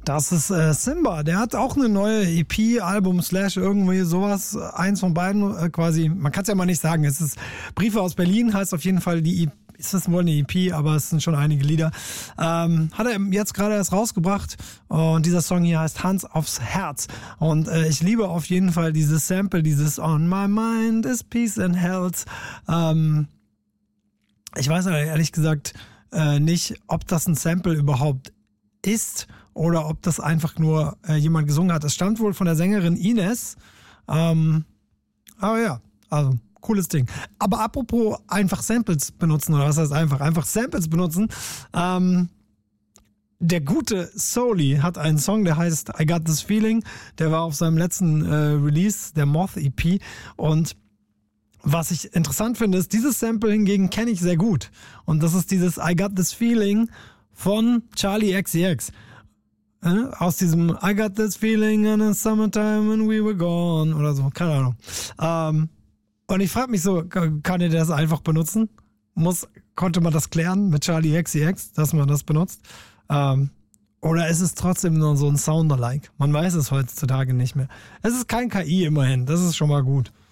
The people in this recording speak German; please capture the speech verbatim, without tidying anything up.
Das ist äh, Simba, der hat auch eine neue E P, Album, Slash, irgendwie sowas, eins von beiden äh, quasi, man kann es ja mal nicht sagen, es ist Briefe aus Berlin, heißt auf jeden Fall die E P, ist das wohl eine E P, aber es sind schon einige Lieder. Ähm, hat er jetzt gerade erst rausgebracht und dieser Song hier heißt Hans aufs Herz und äh, ich liebe auf jeden Fall dieses Sample, dieses On My Mind is Peace and Health. Ähm, ich weiß aber ehrlich gesagt äh, nicht, ob das ein Sample überhaupt ist oder ob das einfach nur äh, jemand gesungen hat. Es stammt wohl von der Sängerin Ines. Ähm, aber ja, also cooles Ding. Aber apropos einfach Samples benutzen, oder was heißt einfach? Einfach Samples benutzen. Ähm, der gute Soli hat einen Song, der heißt I Got This Feeling. Der war auf seinem letzten äh, Release, der Moth E P. Und was ich interessant finde, ist, dieses Sample hingegen kenne ich sehr gut. Und das ist dieses I Got This Feeling von Charlie X C X. Aus diesem I got this feeling in the summertime when we were gone oder so, keine Ahnung. Ähm, und ich frage mich so, kann er das einfach benutzen? Muss, konnte man das klären mit Charlie X C X, dass man das benutzt? Ähm, oder ist es trotzdem nur so ein Sound-alike? Man weiß es heutzutage nicht mehr. Es ist kein K I immerhin, das ist schon mal gut.